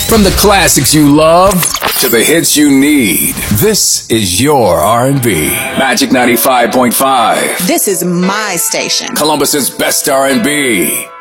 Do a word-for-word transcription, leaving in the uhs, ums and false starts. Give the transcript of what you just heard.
From the classics you love to the hits you need, this is your R and B. Magic ninety-five point five. This is my station. Columbus's best R and B.